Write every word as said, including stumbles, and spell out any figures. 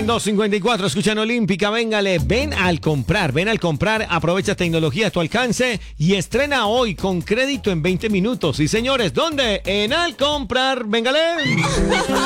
en dos cincuenta y cuatro, escuchan Olímpica, véngale, ven al comprar, ven al comprar, aprovecha tecnología a tu alcance y estrena hoy con crédito en veinte minutos. Y señores, ¿dónde? En Al Comprar, véngale.